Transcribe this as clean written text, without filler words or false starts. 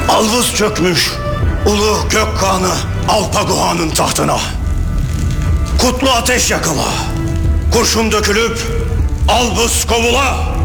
Albus çökmüş ulu Gökkan'ı Alpaguhan'ın tahtına. Kutlu ateş yakala. Kurşun dökülüp Albus kovula.